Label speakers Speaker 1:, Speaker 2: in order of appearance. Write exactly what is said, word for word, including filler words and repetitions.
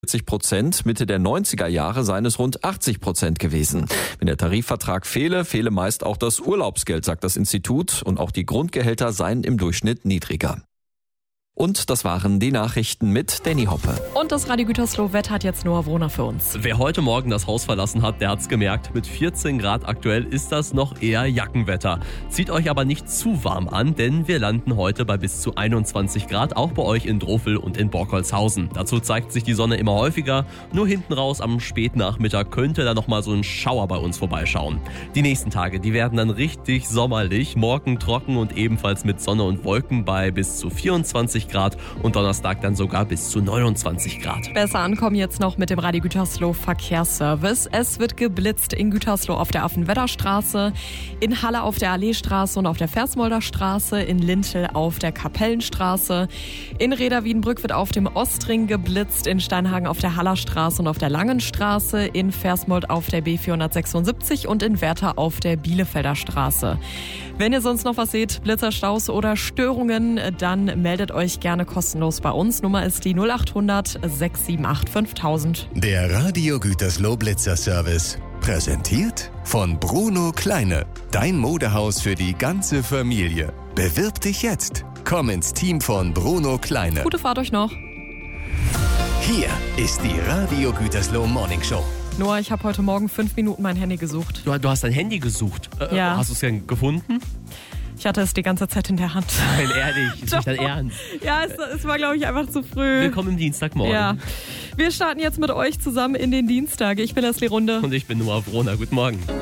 Speaker 1: vierzig Prozent, Mitte der neunziger Jahre seien es rund achtzig Prozent gewesen. Wenn der Tarifvertrag fehle, fehle meist auch das Urlaubsgeld, sagt das Institut, und auch die Grundgehälter seien im Durchschnitt niedriger. Und das waren die Nachrichten mit Danny Hoppe.
Speaker 2: Und das Radio Gütersloh Wetter hat jetzt Noah Wohner für uns.
Speaker 3: Wer heute Morgen das Haus verlassen hat, der hat's gemerkt. Mit vierzehn Grad aktuell ist das noch eher Jackenwetter. Zieht euch aber nicht zu warm an, denn wir landen heute bei bis zu einundzwanzig Grad, auch bei euch in Drofel und in Borkholzhausen. Dazu zeigt sich die Sonne immer häufiger. Nur hinten raus am Spätnachmittag könnte da nochmal so ein Schauer bei uns vorbeischauen. Die nächsten Tage, die werden dann richtig sommerlich. Morgen trocken und ebenfalls mit Sonne und Wolken bei bis zu vierundzwanzig Grad und Donnerstag dann sogar bis zu neunundzwanzig Grad.
Speaker 2: Besser ankommen jetzt noch mit dem Radio Gütersloh Verkehrsservice. Es wird geblitzt in Gütersloh auf der Affenwetterstraße, in Halle auf der Alleestraße und auf der Versmolder Straße, in Lintel auf der Kapellenstraße, in Reda-Wiedenbrück wird auf dem Ostring geblitzt, in Steinhagen auf der Hallerstraße und auf der Langenstraße, in Versmold auf der B vierhundertsechsundsiebzig und in Werther auf der Bielefelder Straße. Wenn ihr sonst noch was seht, Blitzer, Staus oder Störungen, dann meldet euch gerne kostenlos bei uns. Nummer ist die null acht hundert sechs sieben acht fünftausend.
Speaker 4: Der Radio Gütersloh Blitzer Service. Präsentiert von Bruno Kleine. Dein Modehaus für die ganze Familie. Bewirb dich jetzt. Komm ins Team von Bruno Kleine.
Speaker 2: Gute Fahrt euch noch.
Speaker 4: Hier ist die Radio Gütersloh Morning Show.
Speaker 2: Noah, ich habe heute Morgen fünf Minuten mein Handy gesucht.
Speaker 3: Du, du hast dein Handy gesucht? Äh,
Speaker 2: Ja.
Speaker 3: Hast du es denn gefunden?
Speaker 2: Ich hatte es die ganze Zeit in der Hand.
Speaker 3: Nein, ehrlich, ist nicht dein Ernst.
Speaker 2: Ja, es, es war, glaube ich, einfach zu früh.
Speaker 3: Willkommen im Dienstagmorgen.
Speaker 2: Ja. Wir starten jetzt mit euch zusammen in den Dienstag. Ich bin Leslie Runde.
Speaker 3: Und ich bin Noah Wohner. Guten Morgen.